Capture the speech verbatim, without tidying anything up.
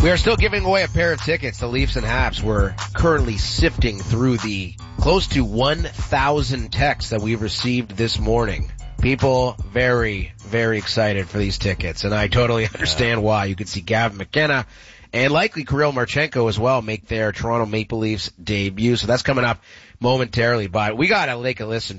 We are still giving away a pair of tickets to Leafs and Habs. We're currently sifting through the close to one thousand texts that we've received this morning. People very, very excited for these tickets, and I totally understand why. You can see Gavin McKenna and likely Kirill Marchenko as well make their Toronto Maple Leafs debut. So that's coming up momentarily, but we got to take a listen